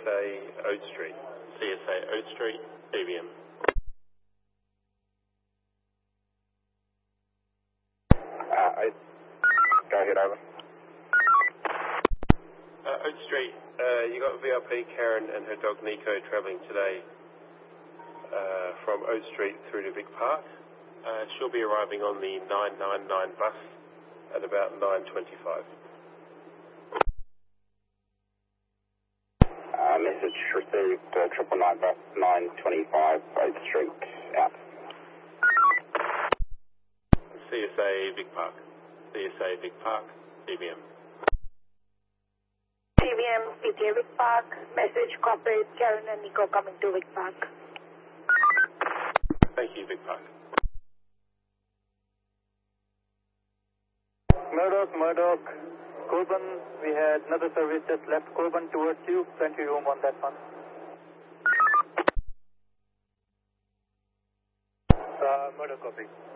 CSA Oat Street. CSA Oat Street, CBM. Go ahead, over. Oat Street, you got VIP Karen and her dog Nico travelling today from Oat Street through to Vic Park. She'll be arriving on the 999 bus at about 9:25. Message received, 999 bus, 925, Oak Street, out. CSA Vic Park. CSA Vic Park, CBM. CBM, PTA Vic Park, message copied, Karen and Nico coming to Vic Park. Thank you, Vic Park. Murdoch, Corbin, we had another service just left Corbin towards you, plenty room on that one. Murdoch copy.